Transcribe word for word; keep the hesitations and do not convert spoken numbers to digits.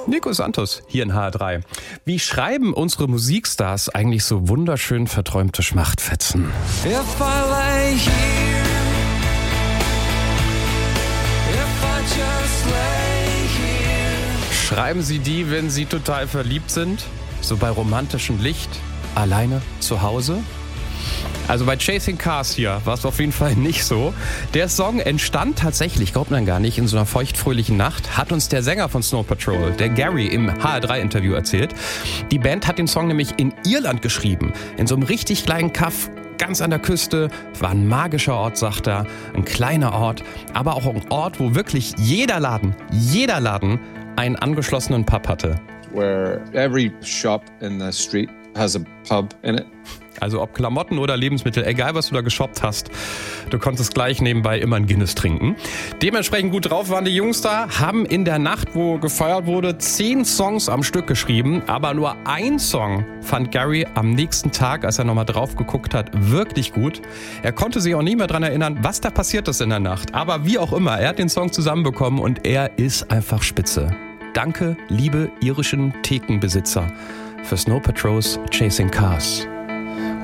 Nico Santos hier in H R drei. Wie schreiben unsere Musikstars eigentlich so wunderschön verträumte Schmachtfetzen? If I lay here, if I just lay here. Schreiben sie die, wenn sie total verliebt sind? So bei romantischem Licht? Alleine zu Hause? Also bei Chasing Cars hier war es auf jeden Fall nicht so. Der Song entstand tatsächlich, glaubt man gar nicht, in so einer feuchtfröhlichen Nacht, hat uns der Sänger von Snow Patrol, der Gary, im H R drei Interview erzählt. Die Band hat den Song nämlich in Irland geschrieben, in so einem richtig kleinen Kaff, ganz an der Küste. War ein magischer Ort, sagt er, ein kleiner Ort, aber auch ein Ort, wo wirklich jeder Laden, jeder Laden einen angeschlossenen Pub hatte. Where every shop in the street has a pub in it. Also ob Klamotten oder Lebensmittel, egal was du da geshoppt hast, du konntest gleich nebenbei immer ein Guinness trinken. Dementsprechend gut drauf waren die Jungs da, haben in der Nacht, wo gefeiert wurde, zehn Songs am Stück geschrieben. Aber nur ein Song fand Gary am nächsten Tag, als er nochmal drauf geguckt hat, wirklich gut. Er konnte sich auch nie mehr daran erinnern, was da passiert ist in der Nacht. Aber wie auch immer, er hat den Song zusammenbekommen und er ist einfach spitze. Danke, liebe irischen Thekenbesitzer, für Snow Patrol's Chasing Cars.